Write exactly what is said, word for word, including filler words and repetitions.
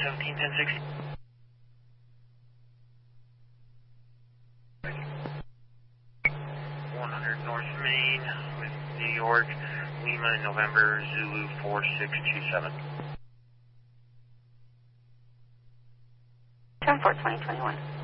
seventeen ten sixty. one hundred North Main with New York, Lima, November, Zulu four six two seven. ten four twenty twenty-one.